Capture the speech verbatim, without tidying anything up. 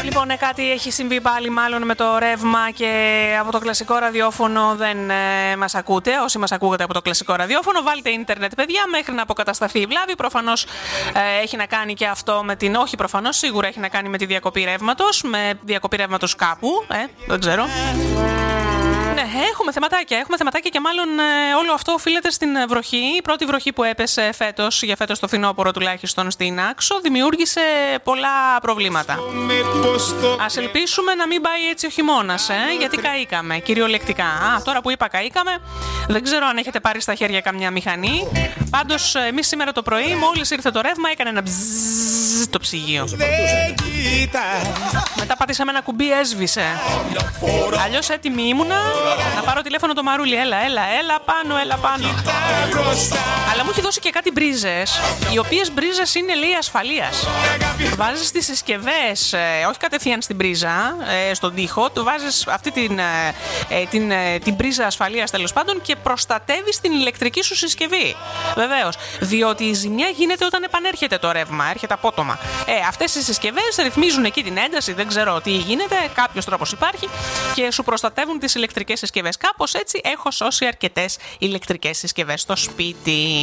Λοιπόν, ε, κάτι έχει συμβεί πάλι μάλλον με το ρεύμα και από το κλασικό ραδιόφωνο δεν ε, μας ακούτε. Όσοι μας ακούγατε από το κλασικό ραδιόφωνο, βάλτε ίντερνετ, παιδιά, μέχρι να αποκατασταθεί η βλάβη. Προφανώς ε, έχει να κάνει και αυτό με την... Όχι προφανώς, σίγουρα έχει να κάνει με τη διακοπή ρεύματος, με διακοπή ρεύματος κάπου, ε, δεν ξέρω. Ναι, έχουμε θεματάκια. Έχουμε θεματάκια και μάλλον ε, όλο αυτό οφείλεται στην βροχή. Η πρώτη βροχή που έπεσε φέτος, για φέτος το φθινόπωρο τουλάχιστον στην Άξο, δημιούργησε πολλά προβλήματα. Ας ελπίσουμε να μην πάει έτσι ο χειμώνας, ε, γιατί καήκαμε κυριολεκτικά. Α, τώρα που είπα καήκαμε, δεν ξέρω αν έχετε πάρει στα χέρια καμιά μηχανή. Πάντως, εμείς σήμερα το πρωί, μόλις ήρθε το ρεύμα, έκανε ένα μπζζζ το ψυγείο. Μετά πατήσαμε ένα κουμπί, έσβησε. Αλλιώς έτοιμη ήμουνα να πάρω τηλέφωνο το Μαρούλι. Έλα, έλα, έλα πάνω, έλα πάνω. Αλλά μου έχει δώσει και κάτι μπρίζες, οι οποίες μπρίζες είναι, λέει, ασφαλείας. Βάζεις τις συσκευές, ε, όχι κατευθείαν στην μπρίζα, ε, στον τοίχο, το βάζεις αυτή την, ε, την, ε, την μπρίζα ασφαλείας τέλος πάντων και προστατεύεις την ηλεκτρική σου συσκευή. Βεβαίως, διότι η ζημιά γίνεται όταν επανέρχεται το ρεύμα, έρχεται απότομα. Ε, αυτές οι συσκευές ρυθμίζουν εκεί την ένταση, δεν ξέρω τι γίνεται, κάποιος τρόπος υπάρχει και σου προστατεύουν τις ηλεκτρικές συσκευές. Κάπως έτσι έχω σώσει αρκετές ηλεκτρικές συσκευές στο σπίτι.